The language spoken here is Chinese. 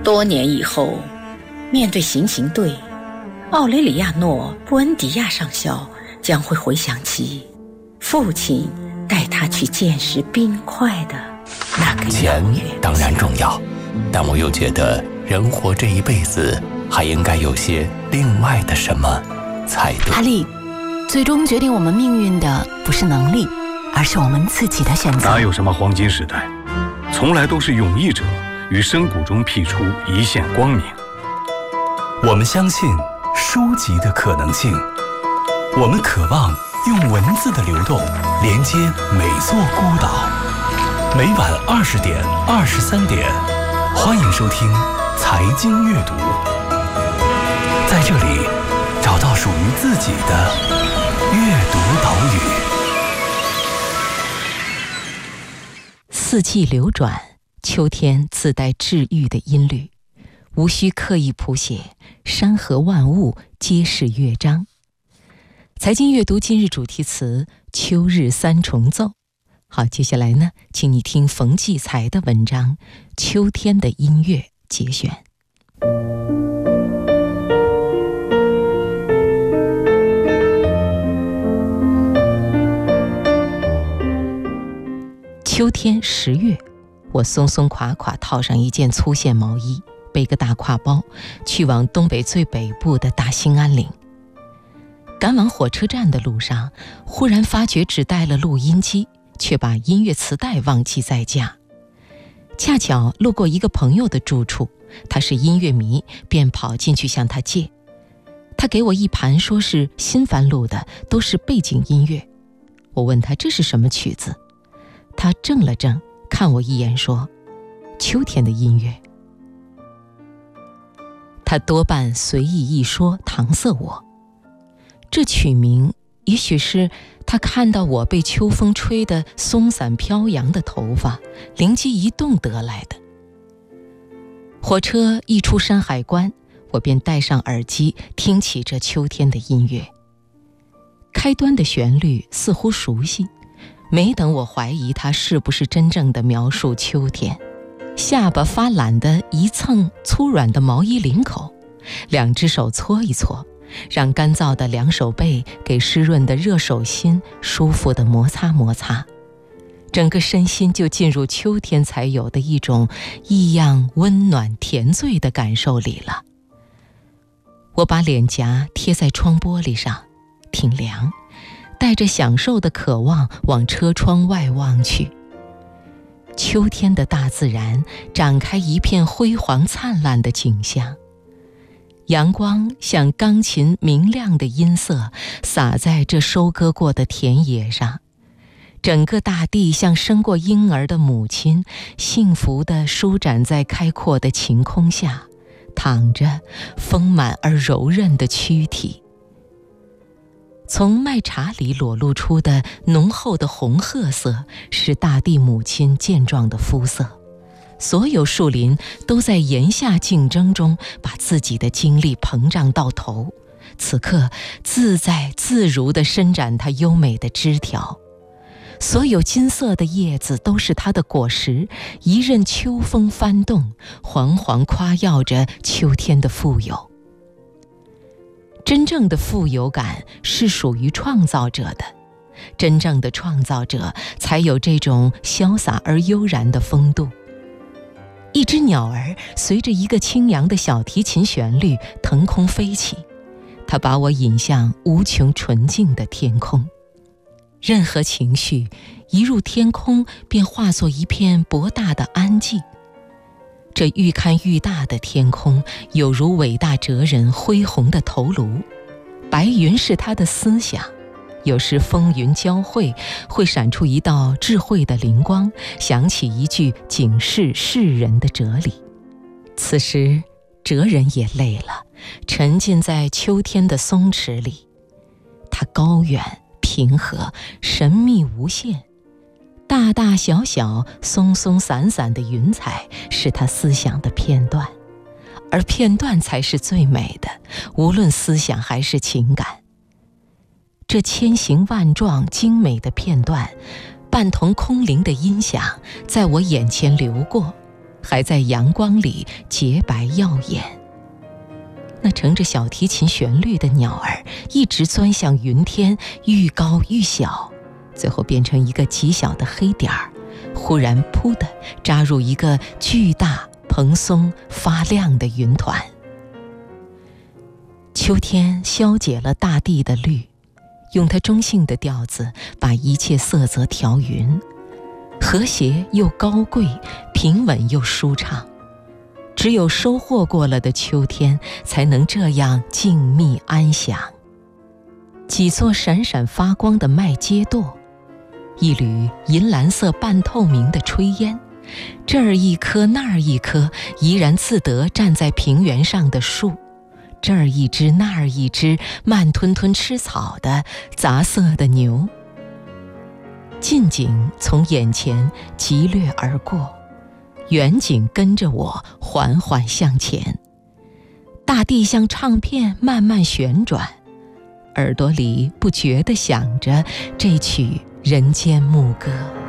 多年以后，面对行刑队，奥雷里亚诺·布恩迪亚上校将会回想起父亲带他去见识冰块的那个钱当然重要，但我又觉得人活这一辈子还应该有些另外的什么才对。 阿丽，最终决定我们命运的不是能力，而是我们自己的选择。 哪有什么黄金时代，从来都是勇毅者于深谷中辟出一线光明。 我们相信书籍的可能性，我们渴望用文字的流动连接每座孤岛。每晚20点、23点，欢迎收听财经阅读，在这里找到属于自己的阅读岛屿。 四季流转，秋天自带治愈的音律，无需刻意谱写，山河万物皆是乐章。财经阅读今日主题词：秋日三重奏。好，接下来呢，请你听冯骥才的文章《秋天的音乐》节选。秋天10月，我松松垮垮套上一件粗线毛衣，背个大挎包，去往东北最北部的大兴安岭。赶往火车站的路上，忽然发觉只带了录音机，却把音乐磁带忘记在家。恰巧路过一个朋友的住处，他是音乐迷，便跑进去向他借。他给我一盘说是新翻录的，都是背景音乐。我问他这是什么曲子，他怔了怔，看我一眼说：秋天的音乐。他多半随意一说，搪塞我。这曲名也许是他看到我被秋风吹得松散飘扬的头发，灵机一动得来的。火车一出山海关，我便戴上耳机，听起这秋天的音乐。开端的旋律似乎熟悉，没等我怀疑它是不是真正的描述秋天，下巴发懒地一蹭粗软的毛衣领口，两只手搓一搓，让干燥的凉手背给湿润的热手心舒服地摩擦摩擦，整个身心就进入秋天才有的一种异样温暖甜醉的感受里了。我把脸颊贴在窗玻璃上，挺凉，带着享受的渴望往车窗外望去。秋天的大自然展开一片辉煌灿烂的景象，阳光像钢琴明亮的音色洒在这收割过的田野上，整个大地像生过婴儿的母亲，幸福地舒展在开阔的晴空下，躺着丰满而柔韧的躯体。从麦茬里裸露出的浓厚的红褐色是大地母亲健壮的肤色，所有树林都在炎夏竞争中把自己的精力膨胀到头，此刻自在自如地伸展它优美的枝条。所有金色的叶子都是它的果实，一任秋风翻动，惶惶夸耀着秋天的富有。真正的富有感是属于创造者的，真正的创造者才有这种潇洒而悠然的风度。一只鸟儿随着一个轻扬的小提琴旋律腾空飞起，它把我引向无穷纯净的天空。任何情绪一入天空，便化作一片博大的安静。这愈看愈大的天空，有如伟大哲人恢宏的头颅，白云是他的思想，有时风云交汇，会闪出一道智慧的灵光，想起一句警示世人的哲理。此时哲人也累了，沉浸在秋天的松弛里，它高远平和，神秘无限，大大小小松松散散的云彩是他思想的片段，而片段才是最美的，无论思想还是情感。这千形万状精美的片段，伴同空灵的音响在我眼前流过， 还在阳光里洁白耀眼。那乘着小提琴旋律的鸟儿一直钻向云天，愈高愈小，最后变成一个极小的黑点儿，忽然噗地扎入一个巨大蓬松发亮的云团。秋天消解了大地的绿，用它中性的调子把一切色泽调匀，和谐又高贵，平稳又舒畅。只有收获过了的秋天，才能这样静谧安详。几座闪闪发光的麦秸垛，一缕银蓝色半透明的炊烟，这儿一棵那儿一棵怡然自得站在平原上的树，这儿一只那儿一只慢吞吞吃草的杂色的牛。近景从眼前疾掠而过，远景跟着我缓缓向前。大地像唱片慢慢旋转，耳朵里不觉地响着这曲人间牧歌。